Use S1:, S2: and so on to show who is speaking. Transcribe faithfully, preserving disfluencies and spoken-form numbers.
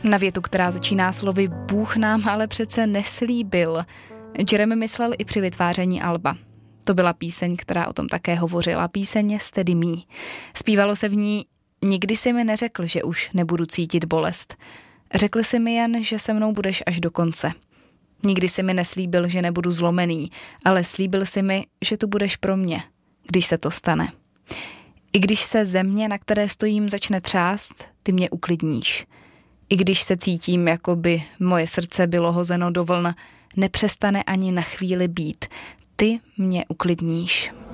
S1: Na větu, která začíná slovy Bůh nám ale přece neslíbil, Jeremy myslel i při vytváření alba. To byla píseň, která o tom také hovořila. Píseň Steady Me. Zpívalo se v ní: Nikdy si mi neřekl, že už nebudu cítit bolest. Řekl si mi jen, že se mnou budeš až do konce. Nikdy si mi neslíbil, že nebudu zlomený, ale slíbil si mi, že tu budeš pro mě, když se to stane. I když se země, na které stojím, začne třást, ty mě uklidníš. I když se cítím, jako by moje srdce bylo hozeno do vln, nepřestane ani na chvíli být. Ty mě uklidníš.